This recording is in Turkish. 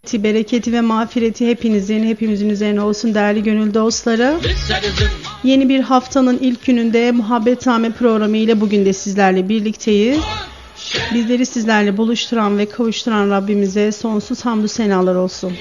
bereketi ve mağfireti hepimizin üzerine olsun değerli gönül dostları. Yeni bir haftanın ilk gününde Muhabbetname programı ile bugün de sizlerle birlikteyiz. Bizleri sizlerle buluşturan ve kavuşturan Rabbimize sonsuz hamdü senalar olsun.